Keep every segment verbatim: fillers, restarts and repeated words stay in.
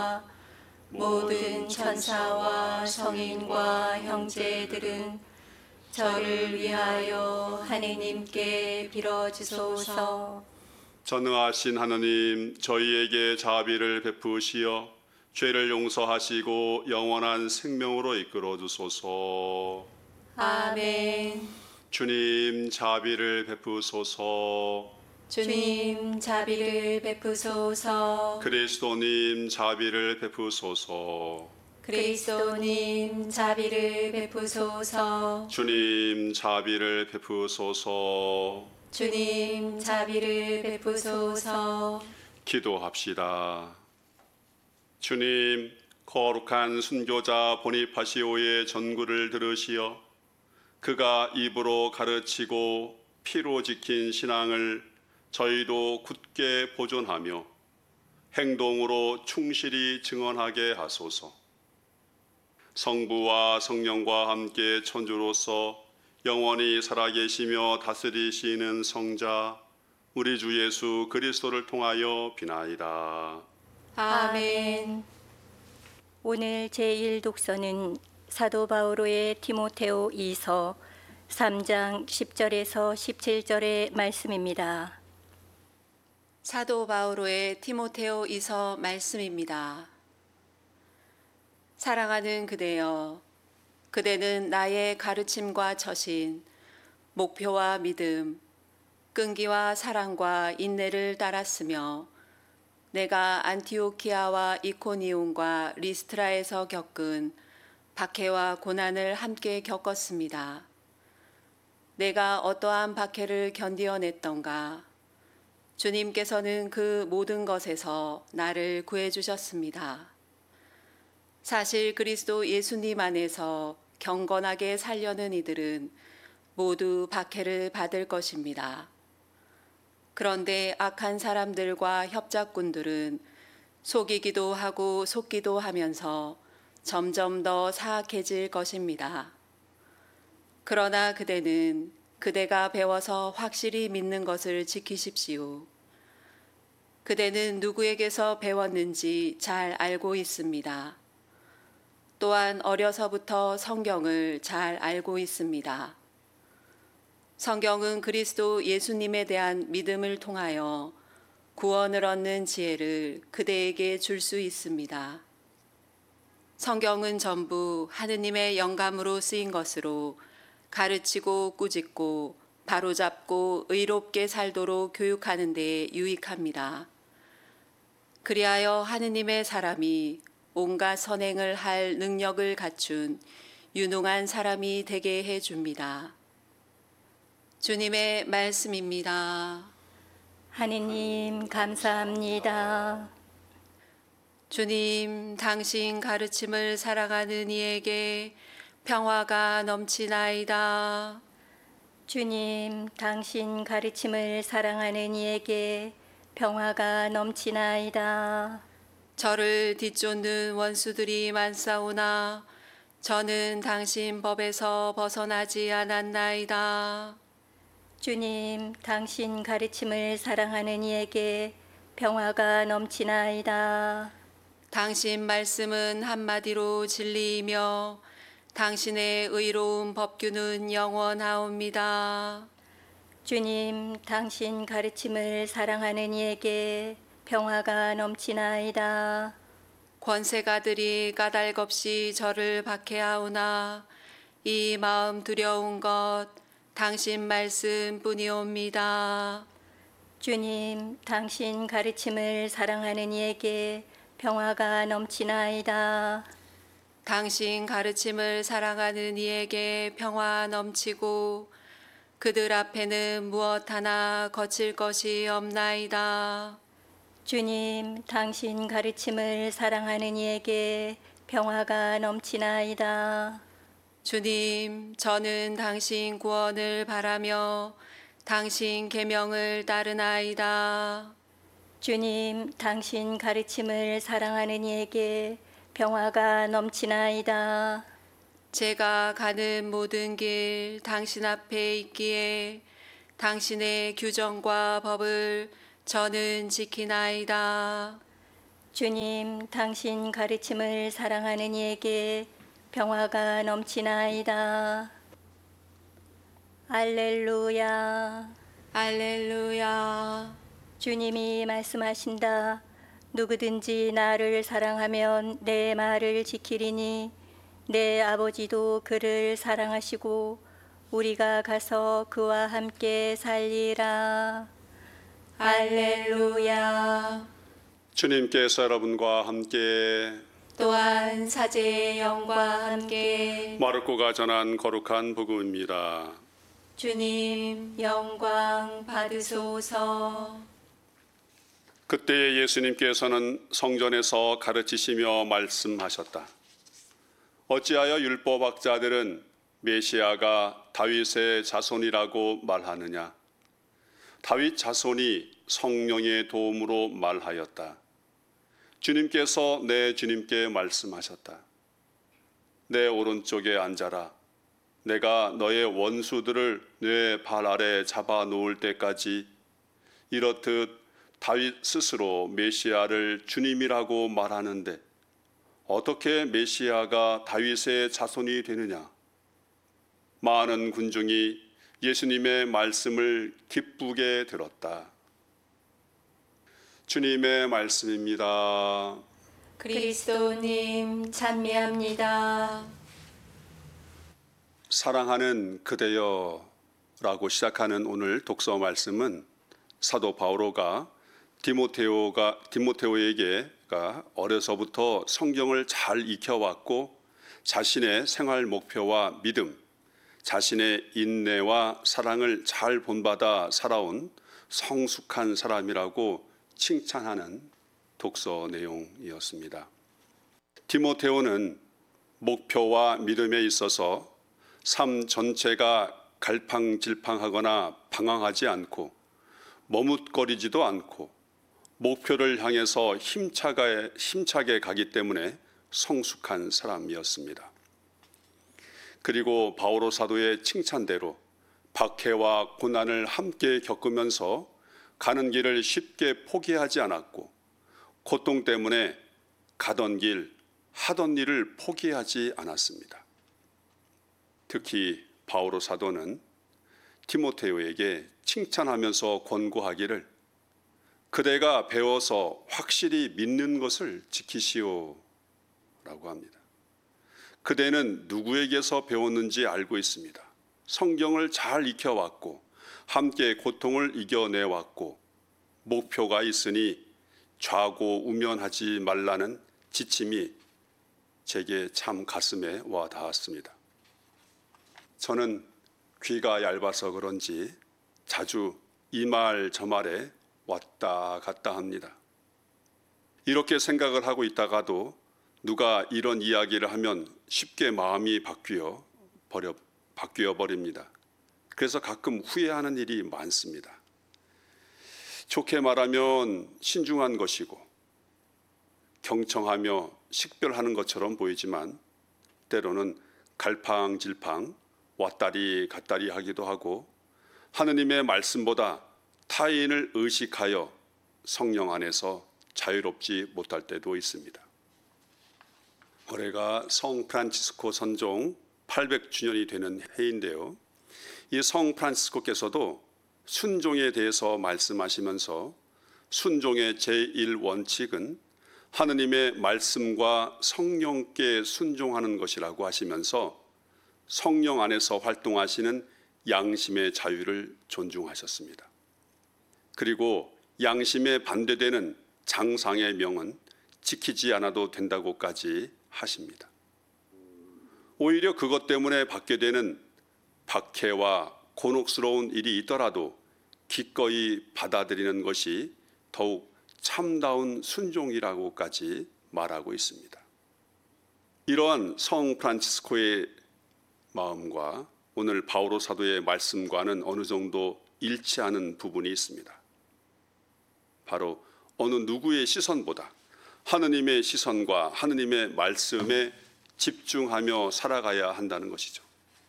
모든 천사와 성인과 형제들은 저를 위하여 하느님께 빌어주소서. 전능하신 하느님, 저희에게 자비를 베푸시어 죄를 용서하시고 영원한 생명으로 이끌어 주소서. 아멘. 주님, 자비를 베푸소서. 주님, 자비를 베푸소서. 그리스도님, 자비를 베푸소서. 그리스도님, 자비를 베푸소서. 주님, 자비를 베푸소서. 주님, 자비를 베푸소서. 기도합시다. 주님, 거룩한 순교자 보니파시오의 전구를 들으시어 그가 입으로 가르치고 피로 지킨 신앙을 저희도 굳게 보존하며 행동으로 충실히 증언하게 하소서. 성부와 성령과 함께 천주로서 영원히 살아계시며 다스리시는 성자 우리 주 예수 그리스도를 통하여 비나이다. 아멘. 오늘 제일 독서는 사도 바오로의 디모데오 이서 삼 장 십 절에서 십칠 절의 말씀입니다. 사도 바오로의 디모데오 이서 말씀입니다. 사랑하는 그대여, 그대는 나의 가르침과 처신, 목표와 믿음, 끈기와 사랑과 인내를 따랐으며 내가 안티오키아와 이코니온과 리스트라에서 겪은 박해와 고난을 함께 겪었습니다. 내가 어떠한 박해를 견디어냈던가? 주님께서는 그 모든 것에서 나를 구해주셨습니다. 사실 그리스도 예수님 안에서 경건하게 살려는 이들은 모두 박해를 받을 것입니다. 그런데 악한 사람들과 협작꾼들은 속이기도 하고 속기도 하면서 점점 더 사악해질 것입니다. 그러나 그대는 그대가 배워서 확실히 믿는 것을 지키십시오. 그대는 누구에게서 배웠는지 잘 알고 있습니다. 또한 어려서부터 성경을 잘 알고 있습니다. 성경은 그리스도 예수님에 대한 믿음을 통하여 구원을 얻는 지혜를 그대에게 줄 수 있습니다. 성경은 전부 하느님의 영감으로 쓰인 것으로 가르치고 꾸짖고 바로잡고 의롭게 살도록 교육하는 데 유익합니다. 그리하여 하느님의 사람이 온갖 선행을 할 능력을 갖춘 유능한 사람이 되게 해줍니다. 주님의 말씀입니다. 하느님 감사합니다. 주님, 당신 가르침을 사랑하는 이에게 평화가 넘치나이다. 주님, 당신 가르침을 사랑하는 이에게 평화가 넘치나이다. 저를 뒤쫓는 원수들이 많사오나 저는 당신 법에서 벗어나지 않았나이다. 주님, 당신 가르침을 사랑하는 이에게 평화가 넘치나이다. 당신 말씀은 한마디로 진리이며 당신의 의로운 법규는 영원하옵니다. 주님, 당신 가르침을 사랑하는 이에게 평화가 넘치나이다. 권세가들이 까닭없이 저를 박해하오나 이 마음 두려운 것 당신 말씀뿐이옵니다. 주님, 당신 가르침을 사랑하는 이에게 평화가 넘치나이다. 당신 가르침을 사랑하는 이에게 평화 넘치고 그들 앞에는 무엇 하나 거칠 것이 없나이다. 주님, 당신 가르침을 사랑하는 이에게 평화가 넘치나이다. 주님, 저는 당신 구원을 바라며 당신 계명을 따르나이다. 주님, 당신 가르침을 사랑하는 이에게 평화가 넘치나이다. 제가 가는 모든 길 당신 앞에 있기에 당신의 규정과 법을 저는 지키나이다. 주님, 당신 가르침을 사랑하는 이에게 평화가 넘치나이다. 알렐루야. 알렐루야. 주님이 말씀하신다. 누구든지 나를 사랑하면 내 말을 지키리니 내 아버지도 그를 사랑하시고 우리가 가서 그와 함께 살리라. 알렐루야. 주님께서 여러분과 함께 또한 사제의 영과 함께 마르코가 전한 거룩한 복음입니다. 주님 영광 받으소서. 그때 예수님께서는 성전에서 가르치시며 말씀하셨다. 어찌하여 율법학자들은 메시아가 다윗의 자손이라고 말하느냐? 다윗 자손이 성령의 도움으로 말하였다. 주님께서 내 주님께 말씀하셨다. 내 오른쪽에 앉아라. 내가 너의 원수들을 내 발 아래 잡아 놓을 때까지. 이렇듯 다윗 스스로 메시아를 주님이라고 말하는데 어떻게 메시아가 다윗의 자손이 되느냐? 많은 군중이 예수님의 말씀을 기쁘게 들었다. 주님의 말씀입니다. 그리스도님 찬미합니다. 사랑하는 그대여 라고 시작하는 오늘 독서 말씀은 사도 바오로가 디모테오가 디모테오에게가 어려서부터 성경을 잘 익혀왔고 자신의 생활 목표와 믿음, 자신의 인내와 사랑을 잘 본받아 살아온 성숙한 사람이라고 칭찬하는 독서 내용이었습니다. 디모테오는 목표와 믿음에 있어서 삶 전체가 갈팡질팡하거나 방황하지 않고 머뭇거리지도 않고 목표를 향해서 힘차게, 힘차게 가기 때문에 성숙한 사람이었습니다. 그리고 바오로 사도의 칭찬대로 박해와 고난을 함께 겪으면서 가는 길을 쉽게 포기하지 않았고 고통 때문에 가던 길, 하던 일을 포기하지 않았습니다. 특히 바오로 사도는 디모테오에게 칭찬하면서 권고하기를 그대가 배워서 확실히 믿는 것을 지키시오 라고 합니다. 그대는 누구에게서 배웠는지 알고 있습니다. 성경을 잘 익혀왔고 함께 고통을 이겨내왔고 목표가 있으니 좌고우면하지 말라는 지침이 제게 참 가슴에 와 닿았습니다. 저는 귀가 얇아서 그런지 자주 이 말 저 말에 왔다 갔다 합니다. 이렇게 생각을 하고 있다가도 누가 이런 이야기를 하면 쉽게 마음이 바뀌어 버려 바뀌어 버립니다. 그래서 가끔 후회하는 일이 많습니다. 좋게 말하면 신중한 것이고 경청하며 식별하는 것처럼 보이지만 때로는 갈팡질팡 왔다리 갔다리 하기도 하고 하느님의 말씀보다 타인을 의식하여 성령 안에서 자유롭지 못할 때도 있습니다. 올해가 성 프란치스코 선종 팔백 주년이 되는 해인데요. 이 성 프란치스코께서도 순종에 대해서 말씀하시면서 순종의 제일 원칙은 하느님의 말씀과 성령께 순종하는 것이라고 하시면서 성령 안에서 활동하시는 양심의 자유를 존중하셨습니다. 그리고 양심에 반대되는 장상의 명은 지키지 않아도 된다고까지 하십니다. 오히려 그것 때문에 받게 되는 박해와 곤혹스러운 일이 있더라도 기꺼이 받아들이는 것이 더욱 참다운 순종이라고까지 말하고 있습니다. 이러한 성 프란치스코의 마음과 오늘 바오로 사도의 말씀과는 어느 정도 일치하는 부분이 있습니다. 바로 어느 누구의 시선보다 하느님의 시선과 하느님의 말씀에 집중하며 살아가야 한다는 것이죠.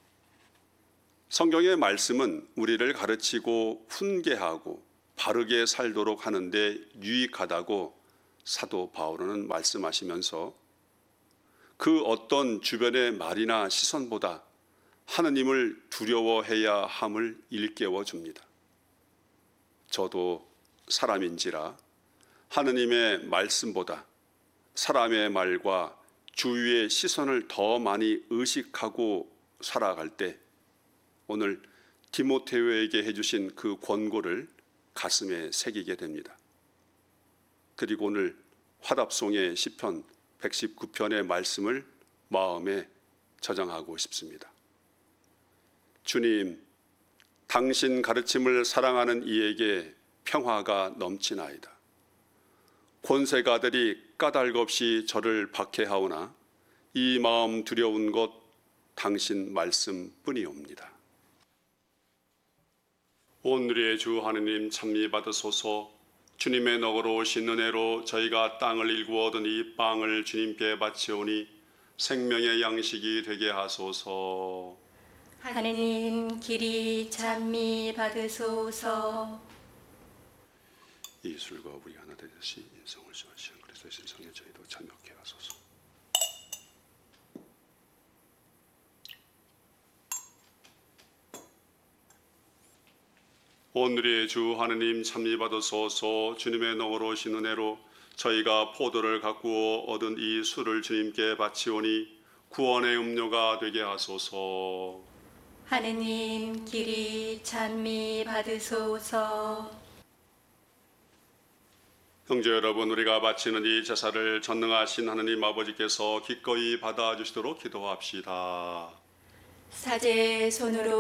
성경의 말씀은 우리를 가르치고 훈계하고 바르게 살도록 하는데 유익하다고 사도 바울은 말씀하시면서 그 어떤 주변의 말이나 시선보다 하느님을 두려워해야 함을 일깨워 줍니다. 저도 사람인지라 하느님의 말씀보다 사람의 말과 주위의 시선을 더 많이 의식하고 살아갈 때 오늘 디모데오에게 해주신 그 권고를 가슴에 새기게 됩니다. 그리고 오늘 화답송의 시편 백십구 편의 말씀을 마음에 저장하고 싶습니다. 주님, 당신 가르침을 사랑하는 이에게 평화가 넘치나이다. 권세가들이 까닭없이 저를 박해하오나 이 마음 두려운 것 당신 말씀뿐이옵니다. 오늘의 주 하느님 찬미 받으소서. 주님의 너그러우신 은혜로 저희가 땅을 일구어 얻은 이 빵을 주님께 바치오니 생명의 양식이 되게 하소서. 하느님 길이 찬미 받으소서. 이 술과 우리 하나 되듯이 인성을 수하시는 그리스도의 신성에 저희도 참여케 하소서. 오늘의 주 하느님 찬미 받으소서. 주님의 너그러우신 은혜로 저희가 포도를 가꾸어 얻은 이 술을 주님께 바치오니 구원의 음료가 되게 하소서. 하느님 길이 찬미 받으소서. 형제 여러분, 우리가 바치는 이 제사를 전능하신 하느님 아버지께서 기꺼이 받아주시도록 기도합시다. 사제의 손으로